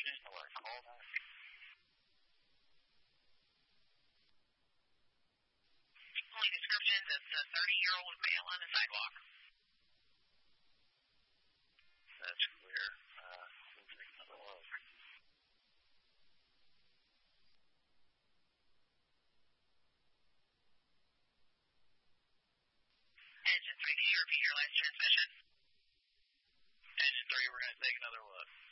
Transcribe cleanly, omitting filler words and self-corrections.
Only descriptions, it's a 30-year-old male on the sidewalk. That's clear. Seems like another one. Engine 3, can you repeat your last transmission? Engine 3, we're going to take another look.